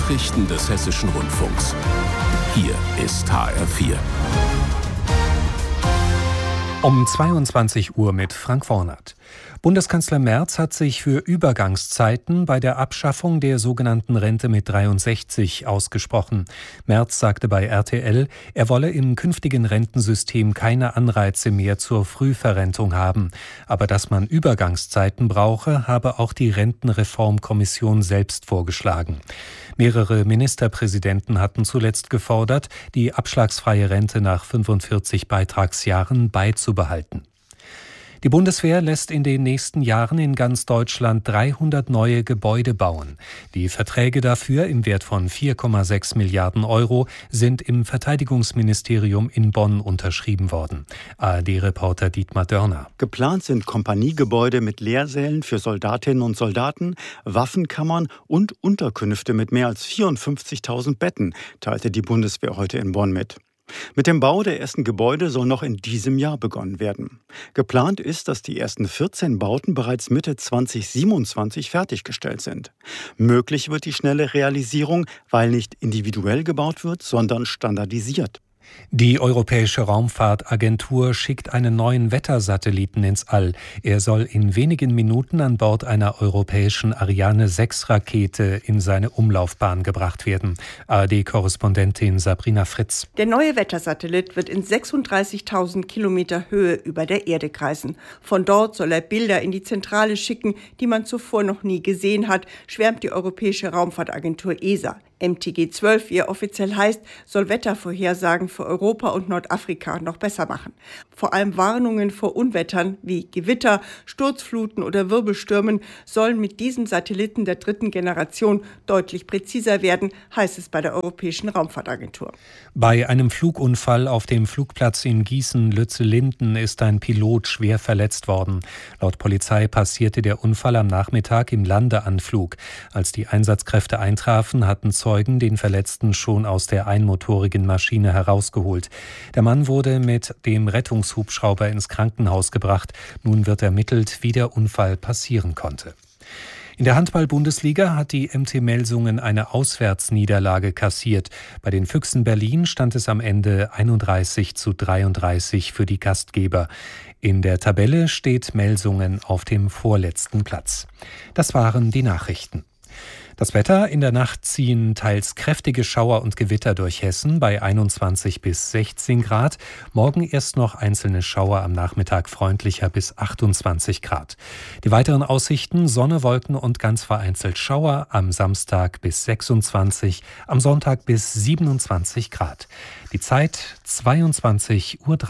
Nachrichten des Hessischen Rundfunks. Hier ist HR4. Um 22 Uhr mit Frank Wornert. Bundeskanzler Merz hat sich für Übergangszeiten bei der Abschaffung der sogenannten Rente mit 63 ausgesprochen. Merz sagte bei RTL, er wolle im künftigen Rentensystem keine Anreize mehr zur Frühverrentung haben. Aber dass man Übergangszeiten brauche, habe auch die Rentenreformkommission selbst vorgeschlagen. Mehrere Ministerpräsidenten hatten zuletzt gefordert, die abschlagsfreie Rente nach 45 Beitragsjahren beizubehalten. Die Bundeswehr lässt in den nächsten Jahren in ganz Deutschland 300 neue Gebäude bauen. Die Verträge dafür im Wert von 4,6 Milliarden Euro sind im Verteidigungsministerium in Bonn unterschrieben worden. ARD-Reporter Dietmar Dörner. Geplant sind Kompaniegebäude mit Lehrsälen für Soldatinnen und Soldaten, Waffenkammern und Unterkünfte mit mehr als 54.000 Betten, teilte die Bundeswehr heute in Bonn mit. Mit dem Bau der ersten Gebäude soll noch in diesem Jahr begonnen werden. Geplant ist, dass die ersten 14 Bauten bereits Mitte 2027 fertiggestellt sind. Möglich wird die schnelle Realisierung, weil nicht individuell gebaut wird, sondern standardisiert. Die Europäische Raumfahrtagentur schickt einen neuen Wettersatelliten ins All. Er soll in wenigen Minuten an Bord einer europäischen Ariane-6-Rakete in seine Umlaufbahn gebracht werden. ARD-Korrespondentin Sabrina Fritz. Der neue Wettersatellit wird in 36.000 Kilometer Höhe über der Erde kreisen. Von dort soll er Bilder in die Zentrale schicken, die man zuvor noch nie gesehen hat, schwärmt die Europäische Raumfahrtagentur ESA. MTG 12, wie er offiziell heißt, soll Wettervorhersagen für Europa und Nordafrika noch besser machen. Vor allem Warnungen vor Unwettern wie Gewitter, Sturzfluten oder Wirbelstürmen sollen mit diesem Satelliten der dritten Generation deutlich präziser werden, heißt es bei der Europäischen Raumfahrtagentur. Bei einem Flugunfall auf dem Flugplatz in Gießen-Lützellinden ist ein Pilot schwer verletzt worden. Laut Polizei passierte der Unfall am Nachmittag im Landeanflug. Als die Einsatzkräfte eintrafen, hatten Zeugen den Verletzten schon aus der einmotorigen Maschine herausgeholt. Der Mann wurde mit dem Rettungshubschrauber ins Krankenhaus gebracht. Nun wird ermittelt, wie der Unfall passieren konnte. In der Handball-Bundesliga hat die MT Melsungen eine Auswärtsniederlage kassiert. Bei den Füchsen Berlin stand es am Ende 31:33 für die Gastgeber. In der Tabelle steht Melsungen auf dem vorletzten Platz. Das waren die Nachrichten. Das Wetter: in der Nacht ziehen teils kräftige Schauer und Gewitter durch Hessen bei 21 bis 16 Grad. Morgen erst noch einzelne Schauer, am Nachmittag freundlicher bis 28 Grad. Die weiteren Aussichten: Sonne, Wolken und ganz vereinzelt Schauer, am Samstag bis 26, am Sonntag bis 27 Grad. Die Zeit 22:03 Uhr.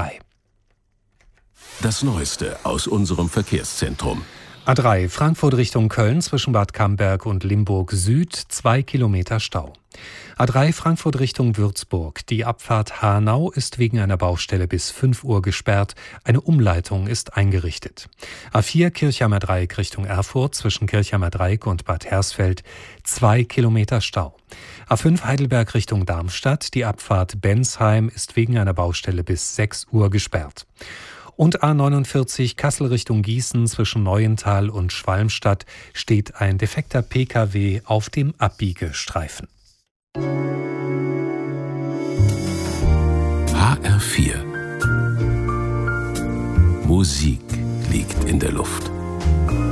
Das Neueste aus unserem Verkehrszentrum. A3 Frankfurt Richtung Köln zwischen Bad Camberg und Limburg Süd 2 Kilometer Stau. A3 Frankfurt Richtung Würzburg. Die Abfahrt Hanau ist wegen einer Baustelle bis 5 Uhr gesperrt. Eine Umleitung ist eingerichtet. A4 Kirchheimer Dreieck Richtung Erfurt zwischen Kirchheimer Dreieck und Bad Hersfeld 2 Kilometer Stau. A5 Heidelberg Richtung Darmstadt. Die Abfahrt Bensheim ist wegen einer Baustelle bis 6 Uhr gesperrt. Und A49 Kassel Richtung Gießen zwischen Neuental und Schwalmstadt steht ein defekter Pkw auf dem Abbiegestreifen. HR4. Musik liegt in der Luft.